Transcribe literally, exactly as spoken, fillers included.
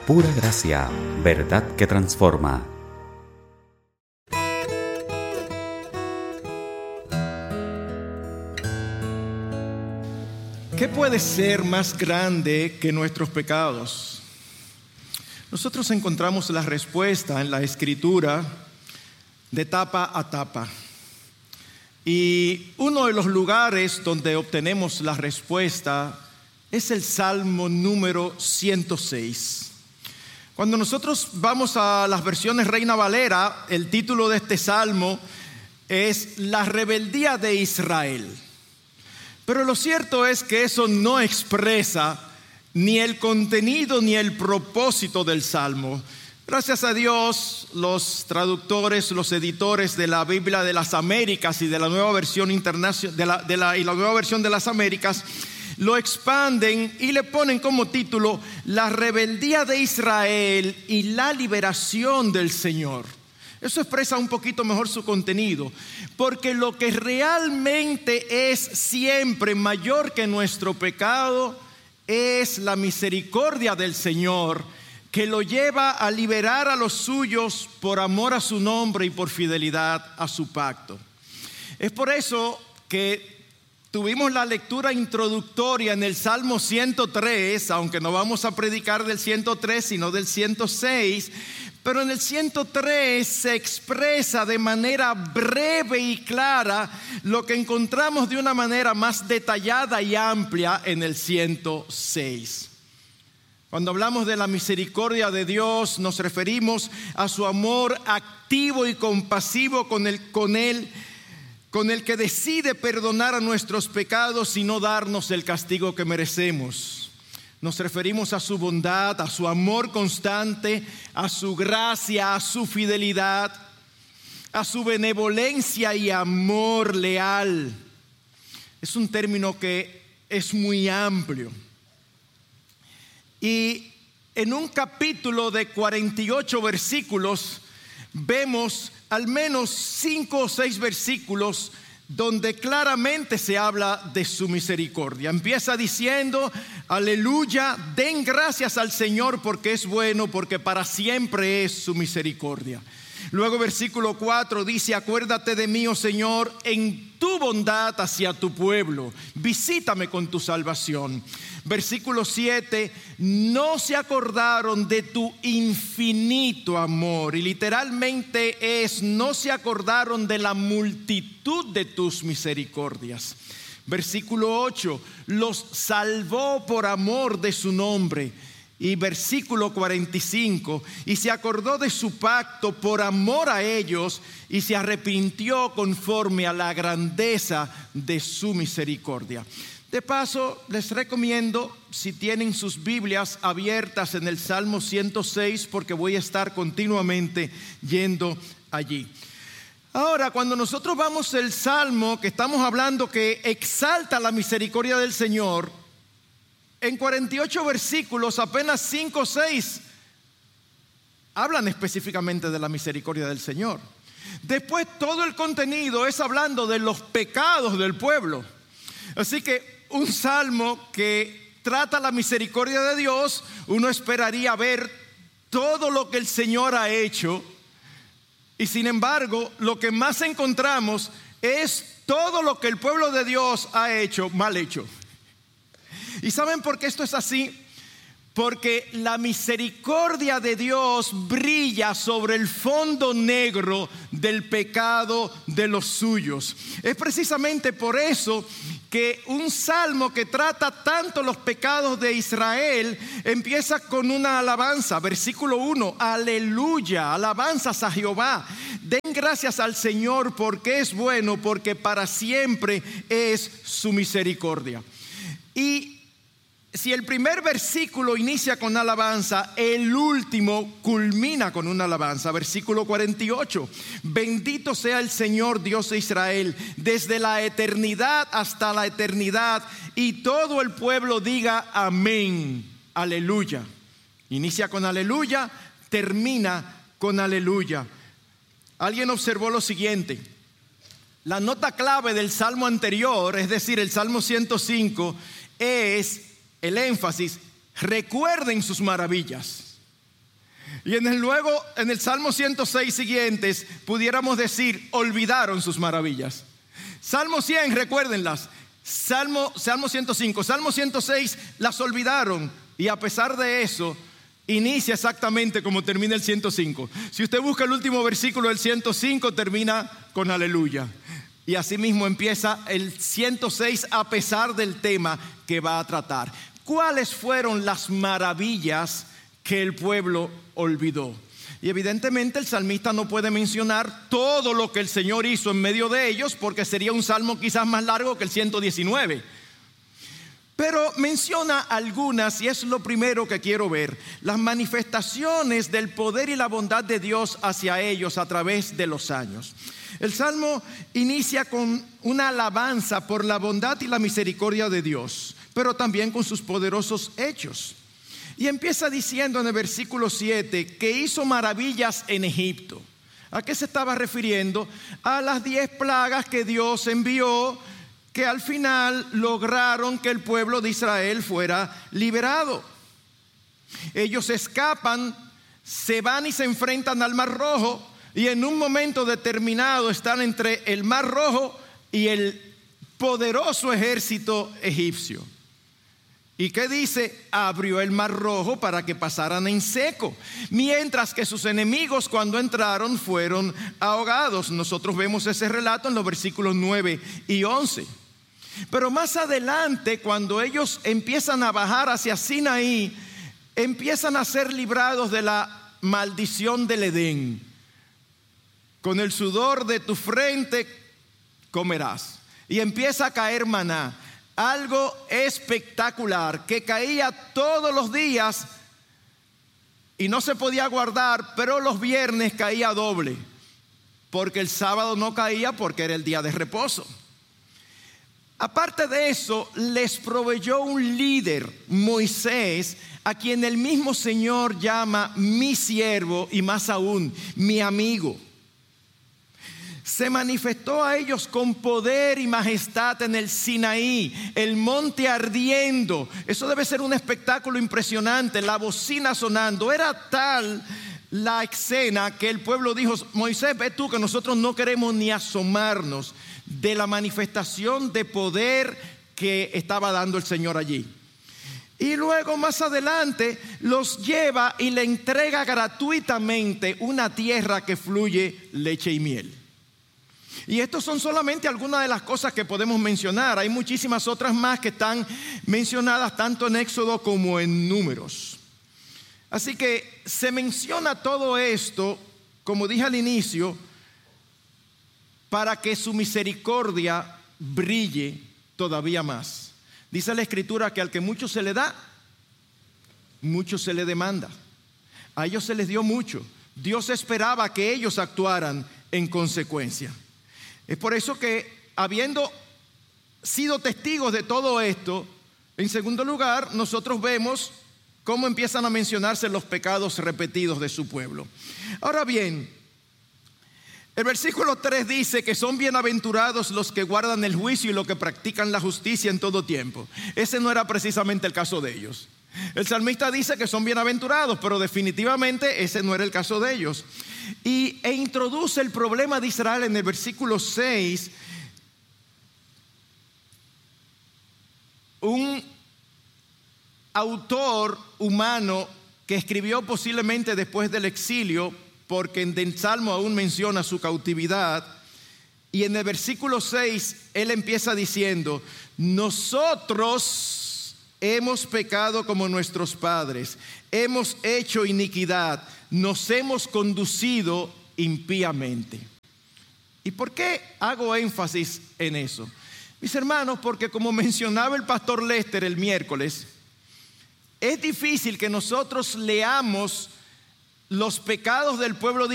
Pura gracia, verdad que transforma. ¿Qué puede ser más grande que nuestros pecados? Nosotros encontramos la respuesta en la Escritura de tapa a tapa. Y uno de los lugares donde obtenemos la respuesta es el Salmo número ciento seis. Cuando nosotros vamos a las versiones Reina Valera, el título de este salmo es La rebeldía de Israel. Pero lo cierto es que eso no expresa ni el contenido ni el propósito del Salmo. Gracias a Dios, los traductores, los editores de la Biblia de las Américas y de la nueva versión internacional de la, de la, y la nueva versión de las Américas lo expanden y le ponen como título La rebeldía de Israel y la liberación del Señor. Eso expresa un poquito mejor su contenido, porque lo que realmente es siempre mayor que nuestro pecado es la misericordia del Señor, que lo lleva a liberar a los suyos por amor a su nombre y por fidelidad a su pacto. Es por eso que tuvimos la lectura introductoria en el Salmo ciento tres, aunque no vamos a predicar del ciento tres, sino del ciento seis. Pero en el ciento tres se expresa de manera breve y clara lo que encontramos de una manera más detallada y amplia en el ciento seis. Cuando hablamos de la misericordia de Dios, nos referimos a su amor activo y compasivo con el, con él, con el que decide perdonar a nuestros pecados y no darnos el castigo que merecemos. Nos referimos a su bondad, a su amor constante, a su gracia, a su fidelidad, a su benevolencia y amor leal. Es un término que es muy amplio. Y en un capítulo de cuarenta y ocho versículos vemos al menos cinco o seis versículos donde claramente se habla de su misericordia. Empieza diciendo: aleluya, den gracias al Señor porque es bueno, porque para siempre es su misericordia. Luego versículo cuatro dice: acuérdate de mí, oh Señor, en tu bondad hacia tu pueblo, visítame con tu salvación. Versículo siete: no se acordaron de tu infinito amor. Y literalmente es: no se acordaron de la multitud de tus misericordias. Versículo ocho: los salvó por amor de su nombre. Y versículo cuarenta y cinco: y se acordó de su pacto por amor a ellos y se arrepintió conforme a la grandeza de su misericordia. De paso, les recomiendo, si tienen sus Biblias abiertas en el Salmo ciento seis, porque voy a estar continuamente yendo allí. Ahora, cuando nosotros vamos al Salmo que estamos hablando que exalta la misericordia del Señor, en cuarenta y ocho versículos, apenas cinco o seis hablan específicamente de la misericordia del Señor. Después todo el contenido es hablando de los pecados del pueblo. Así que un salmo que trata la misericordia de Dios, uno esperaría ver todo lo que el Señor ha hecho. Y sin embargo, lo que más encontramos es todo lo que el pueblo de Dios ha hecho mal hecho. ¿Y saben por qué esto es así? Porque la misericordia de Dios brilla sobre el fondo negro del pecado de los suyos. Es precisamente por eso que un salmo que trata tanto los pecados de Israel empieza con una alabanza. Versículo uno: aleluya, alabanzas a Jehová. Den gracias al Señor porque es bueno, porque para siempre es su misericordia. Y si el primer versículo inicia con alabanza, el último culmina con una alabanza. Versículo cuarenta y ocho: bendito sea el Señor Dios de Israel desde la eternidad hasta la eternidad, y todo el pueblo diga amén, aleluya. Inicia con aleluya, termina con aleluya. Alguien observó lo siguiente: la nota clave del salmo anterior, es decir, el Salmo ciento cinco, es el énfasis: recuerden sus maravillas. Y en el luego, en el Salmo ciento seis siguientes, pudiéramos decir, olvidaron sus maravillas. Salmo cien, recuérdenlas. Salmo, Salmo ciento cinco, Salmo ciento seis, las olvidaron. Y a pesar de eso, inicia exactamente como termina el ciento cinco. Si usted busca el último versículo del ciento cinco, termina con aleluya. Y así mismo empieza el ciento seis a pesar del tema que va a tratar. ¿Cuáles fueron las maravillas que el pueblo olvidó? Y evidentemente el salmista no puede mencionar todo lo que el Señor hizo en medio de ellos, porque sería un salmo quizás más largo que el ciento diecinueve. Pero menciona algunas, y es lo primero que quiero ver: las manifestaciones del poder y la bondad de Dios hacia ellos a través de los años. El salmo inicia con una alabanza por la bondad y la misericordia de Dios, pero también con sus poderosos hechos. Y empieza diciendo en el versículo siete que hizo maravillas en Egipto. ¿A qué se estaba refiriendo? A las diez plagas que Dios envió, que al final lograron que el pueblo de Israel fuera liberado. Ellos escapan, se van y se enfrentan al Mar Rojo, y en un momento determinado están entre el Mar Rojo y el poderoso ejército egipcio. ¿Y qué dice? Abrió el Mar Rojo para que pasaran en seco, mientras que sus enemigos cuando entraron fueron ahogados. Nosotros vemos ese relato en los versículos nueve y once. Pero más adelante, cuando ellos empiezan a bajar hacia Sinaí, empiezan a ser librados de la maldición del Edén. Con el sudor de tu frente comerás. Y empieza a caer maná. Algo espectacular que caía todos los días y no se podía guardar, pero los viernes caía doble, porque el sábado no caía porque era el día de reposo. Aparte de eso, les proveyó un líder, Moisés, a quien el mismo Señor llama mi siervo y más aún mi amigo. Se manifestó a ellos con poder y majestad en el Sinaí, el monte ardiendo. Eso debe ser un espectáculo impresionante, la bocina sonando. Era tal la escena que el pueblo dijo: Moisés, ve tú que nosotros no queremos ni asomarnos de la manifestación de poder que estaba dando el Señor allí. Y luego más adelante los lleva y le entrega gratuitamente una tierra que fluye leche y miel. Y estas son solamente algunas de las cosas que podemos mencionar. Hay muchísimas otras más que están mencionadas tanto en Éxodo como en Números. Así que se menciona todo esto, como dije al inicio, para que su misericordia brille todavía más. Dice la Escritura que al que mucho se le da, mucho se le demanda. A ellos se les dio mucho. Dios esperaba que ellos actuaran en consecuencia. Es por eso que, habiendo sido testigos de todo esto, en segundo lugar, nosotros vemos cómo empiezan a mencionarse los pecados repetidos de su pueblo. Ahora bien, el versículo tres dice que son bienaventurados los que guardan el juicio y los que practican la justicia en todo tiempo. Ese no era precisamente el caso de ellos. El salmista dice que son bienaventurados, pero definitivamente ese no era el caso de ellos. Y e introduce el problema de Israel en el versículo seis. Un autor humano que escribió posiblemente después del exilio, porque en el Salmo aún menciona su cautividad. Y en el versículo seis él empieza diciendo: nosotros hemos pecado como nuestros padres, hemos hecho iniquidad, nos hemos conducido impíamente. ¿Y por qué hago énfasis en eso? Mis hermanos, porque como mencionaba el pastor Lester el miércoles, es difícil que nosotros leamos los pecados del pueblo de